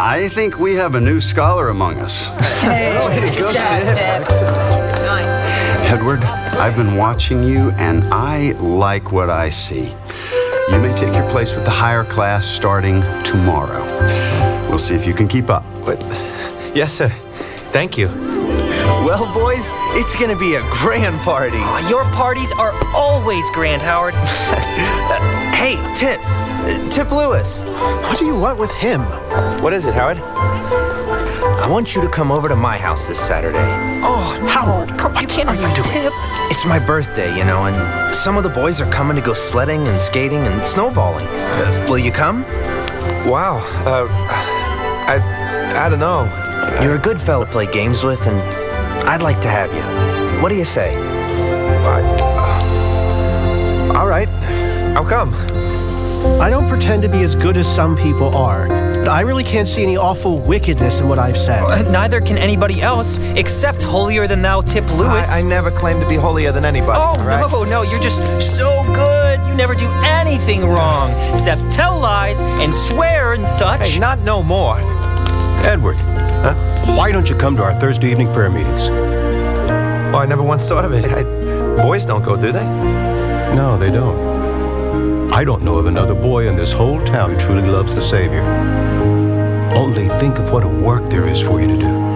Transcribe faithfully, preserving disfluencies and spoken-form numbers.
I think we have a new scholar among us. Hey, good, good job, tip. Tip. Nice. Edward, I've been watching you, and I like what I see. You may take your place with the higher class starting tomorrow. We'll see if you can keep up. What? Yes, sir. Thank you. Well, boys, it's gonna be a grand party. Aw, your parties are always grand, Howard. Uh, hey, Tip. Uh, Tip Lewis. What do you want with him? What is it, Howard? I want you to come over to my house this Saturday. Oh, Howard, come, you can't are you doing? Tip. It's my birthday, you know, and some of the boys are coming to go sledding and skating and snowballing. Uh, will you come? Wow. Uh, I, I don't know. You're a good fella to play games with, and I'd like to have you. What do you say? I, uh, all right. I'll come. I don't pretend to be as good as some people are, but I really can't see any awful wickedness in what I've said. Uh, neither can anybody else, except holier-than-thou Tip Lewis. I, I never claimed to be holier than anybody. Oh, all right? no, no, you're just so good. You never do anything wrong, except tell lies and swear and such. Hey, not no more. Edward, huh? Why don't you come to our Thursday evening prayer meetings? Well, I never once thought of it. I, boys don't go, do they? No, they don't. I don't know of another boy in this whole town who truly loves the Savior. Only think of what a work there is for you to do.